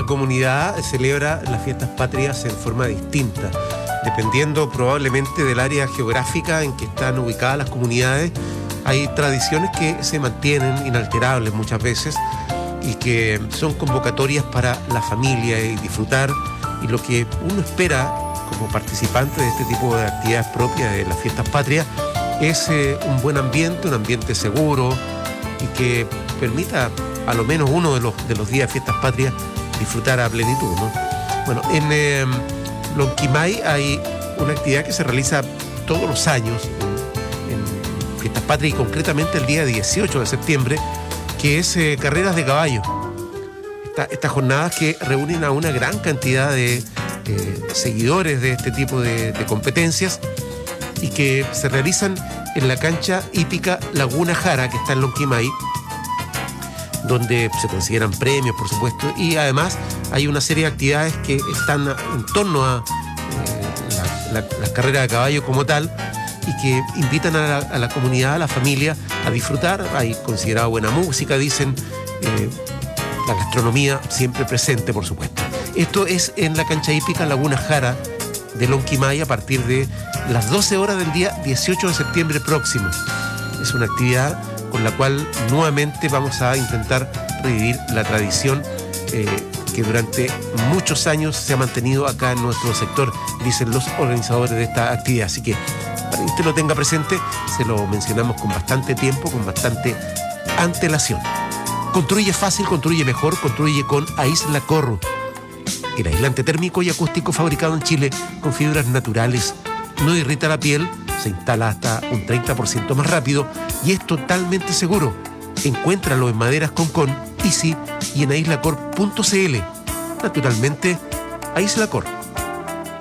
Cada comunidad celebra las fiestas patrias en forma distinta, dependiendo probablemente del área geográfica en que están ubicadas las comunidades. Hay tradiciones que se mantienen inalterables muchas veces y que son convocatorias para la familia y disfrutar, y lo que uno espera como participante de este tipo de actividades propias de las fiestas patrias es un buen ambiente, un ambiente seguro y que permita a lo menos uno de los días de fiestas patrias disfrutar a plenitud, ¿no? Bueno, en Lonquimay hay una actividad que se realiza todos los años en fiestas patrias y concretamente el día 18 de septiembre, que es carreras de caballo. Estas jornadas que reúnen a una gran cantidad de seguidores de este tipo de competencias y que se realizan en la cancha hípica Laguna Jara, que está en Lonquimay, donde se consideran premios, por supuesto, y además hay una serie de actividades que están en torno a las carreras de caballo como tal y que invitan a la comunidad, a la familia, a disfrutar. Hay considerado buena música, dicen, la gastronomía siempre presente, por supuesto. Esto es en la cancha hípica Laguna Jara de Lonquimay a partir de las 12 horas del día 18 de septiembre próximo. Es una actividad con la cual nuevamente vamos a intentar revivir la tradición que durante muchos años se ha mantenido acá en nuestro sector, dicen los organizadores de esta actividad. Así que para que usted lo tenga presente, se lo mencionamos con bastante tiempo, con bastante antelación. Construye fácil, construye mejor, construye con Aislacor, el aislante térmico y acústico fabricado en Chile con fibras naturales. No irrita la piel, se instala hasta un 30% más rápido y es totalmente seguro. Encuéntralo en Maderas Concón, Easy y en aislacor.cl. Naturalmente, Aislacor.